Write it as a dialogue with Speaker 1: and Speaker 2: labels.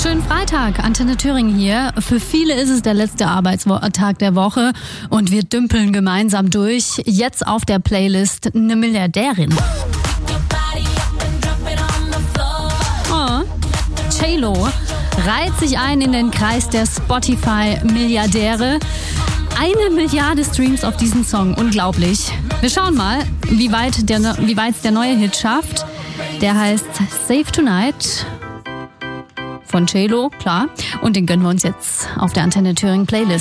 Speaker 1: Schönen Freitag, Antenne Thüringen hier. Für viele ist es der letzte Arbeitstag der Woche und wir dümpeln gemeinsam durch. Jetzt auf der Playlist eine Milliardärin. Oh. J-Lo reiht sich ein in den Kreis der Spotify-Milliardäre. 1 Milliarde Streams auf diesen Song, unglaublich. Wir schauen mal, wie weit der neue Hit schafft. Der heißt Save Tonight von J-Lo, klar. Und den gönnen wir uns jetzt auf der Antenne Thüringen Playlist.